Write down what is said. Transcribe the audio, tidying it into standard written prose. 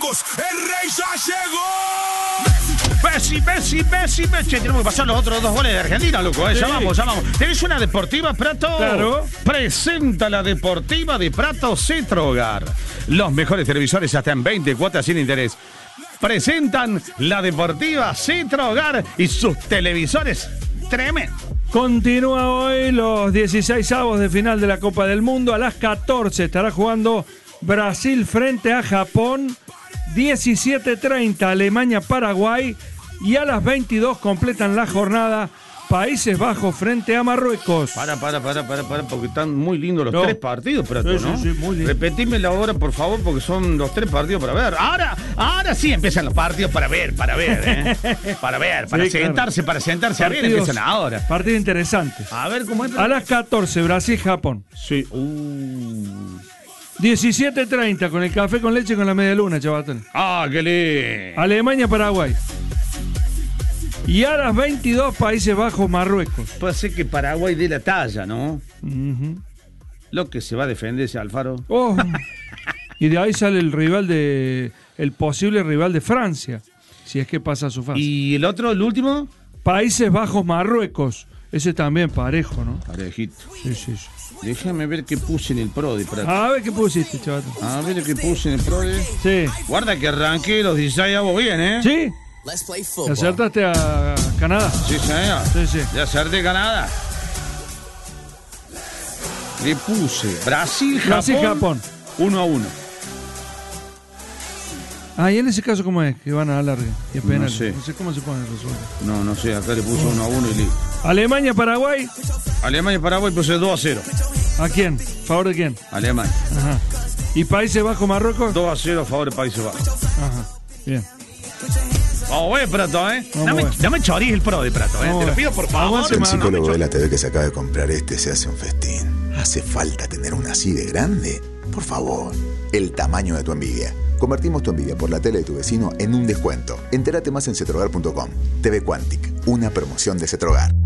Marruecos, el rey ya llegó. Messi. Che, tenemos que pasar los otros 2 goles de Argentina, loco. Sí. Ya vamos. ¿Tenés una deportiva, Prato? Claro. Presenta la deportiva de Prato Cetrogar. Los mejores televisores hasta en 20 cuotas sin interés. Presentan la deportiva Cetrogar y sus televisores tremendos. Continúa hoy los 16avos de final de la Copa del Mundo. A las 14 estará jugando Brasil frente a Japón. 17:30 Alemania-Paraguay. Y a las 22 completan la jornada Países Bajos frente a Marruecos. Para, porque están muy lindos los 3 partidos, Prato, Sí, ¿no? sí, muy lindo. Repetímelo ahora, por favor, porque son los 3 partidos para ver. Ahora sí empiezan los partidos para ver, Para Sí, sentarse, claro. a ver, empiezan ahora. Partidos interesantes. A ver cómo es. A las 14, Brasil-Japón. Sí. 17:30 con el café con leche con la media luna, chavatón. Ah, qué lindo. Alemania-Paraguay. Y a las 22, Países Bajos, Marruecos. Puede ser que Paraguay dé la talla, ¿no? Ujú. Lo que se va a defender ese Alfaro. Oh. Y de ahí sale el posible rival de Francia, si es que pasa a su fase. ¿Y el otro, el último? Países Bajos, Marruecos. Ese también parejo, ¿no? Parejito. Sí. Déjame ver qué puse en el Prode, Prato. A ver qué pusiste, chaval. A ver qué puse en el Prode. Sí. Guarda que arranqué los 16avos bien, ¿eh? ¿Sí? ¿Te acertaste a Canadá? Sí, señor. Sí. De hacerte Canadá. Le puse Brasil-Japón. 1-1. Ah, y en ese caso, ¿cómo es? Que van a la larga. Qué pena. No sé. No sé cómo se pone el resultado. No sé, acá le puse 1-1 y listo. Alemania-Paraguay. Alemania-Paraguay puse 2-0. ¿A quién? ¿Favor de quién? Alemania. Ajá. ¿Y Países Bajos-Marruecos? 2-0 a favor de Países Bajos. Ajá. Bien. Vamos a ver, Prato, ¿eh? Vamos a ver. No me chorís el Prode, Prato, ¿eh? Vamos Te a lo ver. pido por favor. Avance, El mano. psicólogo de la TV que se acaba de comprar se hace un festín. ¿Hace falta tener una así de grande? Por favor, el tamaño de tu envidia. Convertimos tu envidia por la tele de tu vecino en un descuento. Entérate más en cetrogar.com. TV Quantic, una promoción de Cetrogar.